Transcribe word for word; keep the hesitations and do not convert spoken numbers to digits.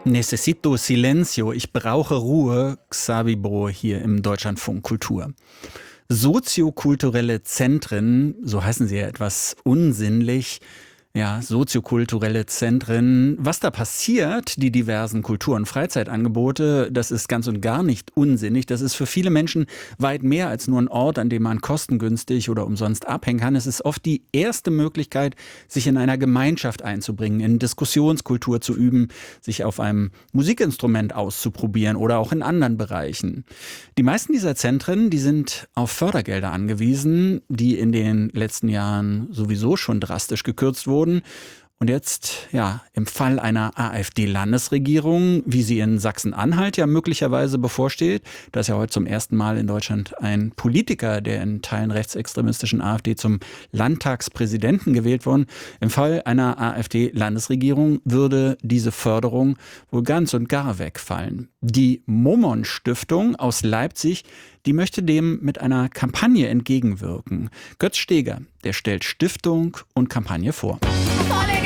Necesito silencio, ich brauche Ruhe, Xavibo hier im Deutschlandfunk Kultur. Soziokulturelle Zentren, so heißen sie ja etwas unsinnlich, ja, soziokulturelle Zentren. Was da passiert, die diversen Kultur- und Freizeitangebote, das ist ganz und gar nicht unsinnig. Das ist für viele Menschen weit mehr als nur ein Ort, an dem man kostengünstig oder umsonst abhängen kann. Es ist oft die erste Möglichkeit, sich in einer Gemeinschaft einzubringen, in Diskussionskultur zu üben, sich auf einem Musikinstrument auszuprobieren oder auch in anderen Bereichen. Die meisten dieser Zentren, die sind auf Fördergelder angewiesen, die in den letzten Jahren sowieso schon drastisch gekürzt wurden. Und jetzt, ja, im Fall einer AfD-Landesregierung, wie sie in Sachsen-Anhalt ja möglicherweise bevorsteht, da ist ja heute zum ersten Mal in Deutschland ein Politiker, der in Teilen rechtsextremistischen AfD zum Landtagspräsidenten gewählt worden. Im Fall einer AfD-Landesregierung würde diese Förderung wohl ganz und gar wegfallen. Die Momon-Stiftung aus Leipzig, die möchte dem mit einer Kampagne entgegenwirken. Götz Steger, der stellt Stiftung und Kampagne vor.